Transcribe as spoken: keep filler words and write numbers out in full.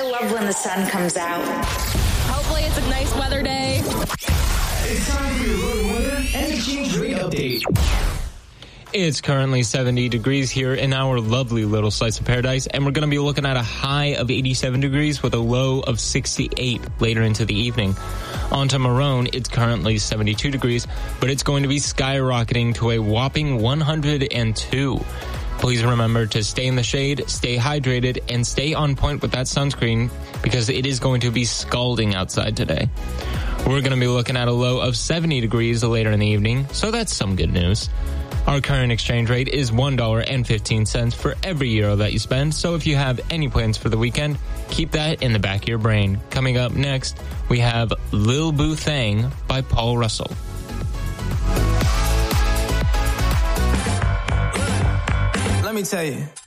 love when the sun comes out. Hopefully it's a nice weather day. It's time for your road weather and exchange rate update. It's currently seventy degrees here in our lovely little slice of paradise, and we're going to be looking at a high of eighty-seven degrees with a low of sixty-eight later into the evening. On to Marone, it's currently seventy-two degrees, but it's going to be skyrocketing to a whopping one hundred two. Please remember to stay in the shade, stay hydrated, and stay on point with that sunscreen because it is going to be scalding outside today. We're going to be looking at a low of seventy degrees later in the evening, so that's some good news. Our current exchange rate is one dollar and fifteen cents for every euro that you spend, so if you have any plans for the weekend, keep that in the back of your brain. Coming up next, we have Lil Boo Thang by Paul Russell. Let me tell you.